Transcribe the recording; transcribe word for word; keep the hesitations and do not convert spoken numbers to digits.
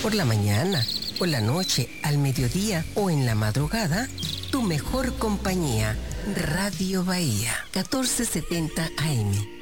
Por la mañana, por la noche, al mediodía o en la madrugada, tu mejor compañía. Radio Bahía, catorce setenta A M.